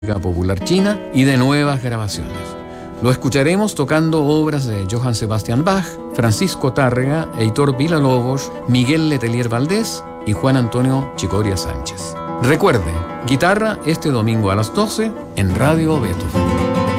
popular china y de nuevas grabaciones. Lo escucharemos tocando obras de Johann Sebastian Bach, Francisco Tárrega, Heitor Villa-Lobos, Miguel Letelier Valdés y Juan Antonio Chicoria Sánchez. Recuerde, guitarra este domingo a las 12 en Radio Beethoven.